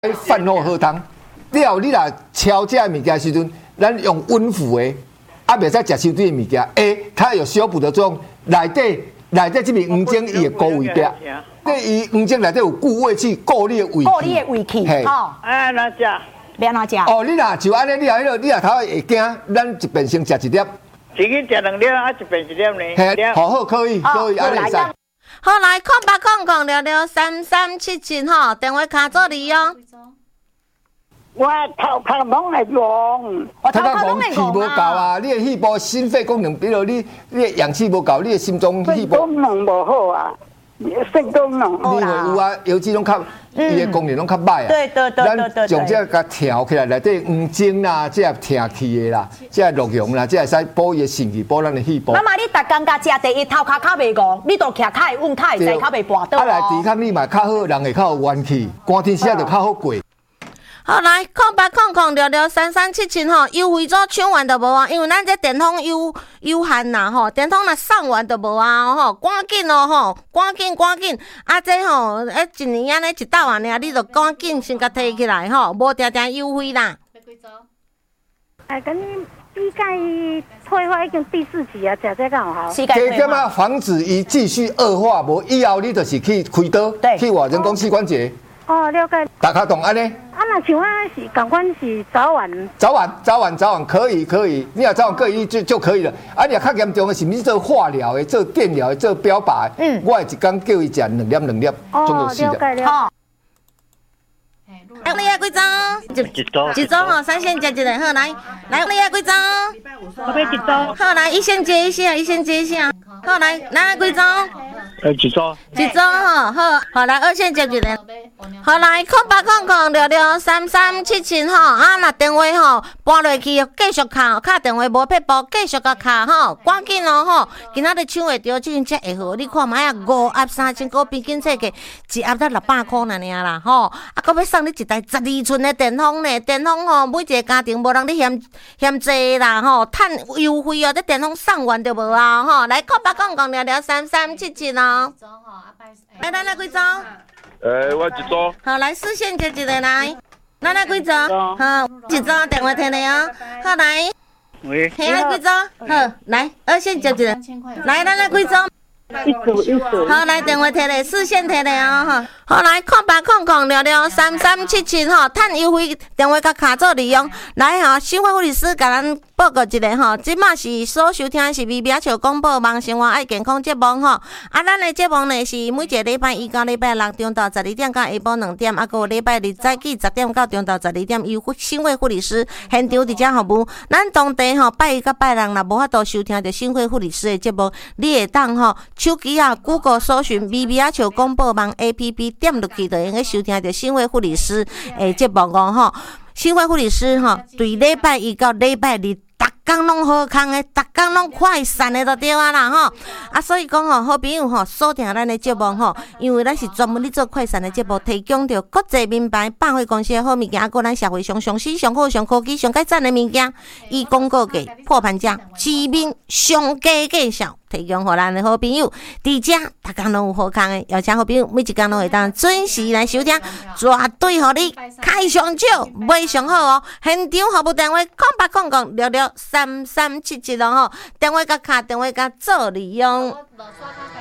饭后喝汤。了，你若敲这物件时阵，咱用温敷的，袂使食伤水的物件。它有修补的作用。内底这面黄精伊会固胃壁，伊黄精内底有固胃气，固你的胃气。 固你的胃气。哦。 哪食？ 要哪食？ 哦，你若就安尼，你若头会惊，咱一遍先食一粒。 一日食2粒，一遍1粒呢？ 嘿，好，可以，安尼会使。 好来，0800663377吼，电话卡做利用。 我头壳拢会用， 头壳拢气无够啊！你的肺部、心肺功能，比如你的氧气无够，你的心脏肺部功能无好啊，肾功能。 你会有啊，尤其拢较，伊的功能拢较歹啊。 对。 咱从这甲调起来，内底黄精啦，这听气的啦，这鹿茸啦，这会使补伊的肾气，补咱的肺部。 妈妈，你逐工甲食第一头壳较袂戆，你都徛较会稳，较会坐，较袂跋倒。 啊，来抵抗力嘛较好，人会较有元气，寒天时啊就较好过。 好来，0800663377吼，优惠组抢完就无啊，因为咱这电筒有限啦吼，电筒若送完就无啊吼，赶紧哦吼，赶紧啊这吼，一年安尼一斗啊尔，你就赶紧先甲摕起来吼，无定定优惠啦。 要几组？跟你膝盖退化已经第4期啊，食这个有效。 这点啊，防止伊继续恶化，无以后你就是去开刀，去换人工膝关节。 哦，了解。 大卡洞安尼。 那像我是赶快是早晚可以，你若早晚各一就可以了。啊，你若较严重的是毋是做化疗的、做电疗的、做标靶的？我会一天叫伊食2粒，总就死了。 好。 你要几张？一张吼，3先接一个，好来，你要几张？ 我要1张。 好来，一先接一下，好来，咱几张？一张吼，好来2先接一个。好来，0800663377吼，啊，若电话吼拨落去继续卡，卡电话无撇步，继续甲卡吼，赶紧哦吼，今仔日抢会到这只会好，你看卖啊，5盒3000块，平均价格一盒才600块尔啦吼，啊，搁要送你一台12寸的电风呢，电风吼每一个家庭无人你嫌济啦吼，趁优惠哦，这电风送完就无啊吼，来0800663377哦，来咱来几张？ 我1组。 好，来4线接一个来，咱来几组？好，1组电话摕来哦。好来， 喂， 来几组？好，来2线接一个，来咱来几组？ 一组。 好，来电话摕来，4线摕来哦哈。好来，0800663377吼，趁优惠电话甲卡做利用。来吼，生活护理师甲咱报告一下吼，即马是所收听的是微笑广播网生活爱健康节目吼。啊，咱的节目呢是每一个礼拜1到礼拜6中昼12点到下晡2点，啊，个礼拜日早起10点到中昼12点，由生活护理师现场伫遮服务。咱当地吼拜1到拜6若无法度收听到生活护理师的节目，你会当吼手机啊 Google 搜寻微笑广播网 APP。点落去就用个收听到生活护理师诶节目哦吼，生活护理师吼，对礼拜1到礼拜日，逐工拢好康的，逐工拢快散的就对啊啦吼。啊，所以讲吼，好朋友吼，锁定咱的节目吼，因为咱是专门咧做快散的节目，提供着国际名牌百货公司的好物件，啊，个咱社会上上新、上好、上科技、上改赞的物件，以广告价、破盘价、知名上低价销。提供给咱的好朋友，伫遮逐工拢有好康的，邀请好朋友每一工拢会当准时来收听，绝对互你开上少，买上好哦。现场服务电话0800663377哦吼，电话甲卡，电话甲做利用。